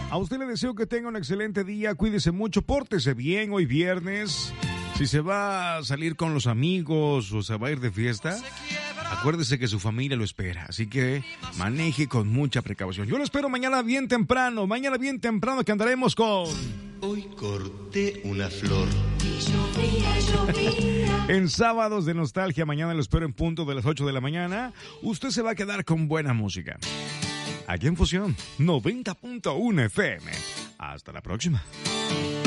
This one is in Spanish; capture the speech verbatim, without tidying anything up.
A usted le deseo que tenga un excelente día, cuídese mucho, pórtese bien hoy viernes. Si se va a salir con los amigos o se va a ir de fiesta, acuérdese que su familia lo espera, así que maneje con mucha precaución. Yo lo espero mañana bien temprano, mañana bien temprano que andaremos con... Hoy corté una flor. En Sábados de Nostalgia, mañana lo espero en punto de las ocho de la mañana. Usted se va a quedar con buena música. Aquí en Fusión, noventa punto uno F M. Hasta la próxima.